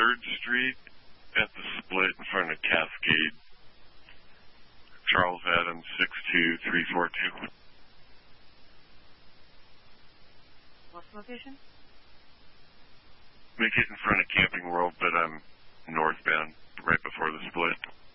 3rd Street at the split in front of Cascade. Charles Adams, 62342. What's the location? Make it in front of Camping World, but I'm northbound, right before the split.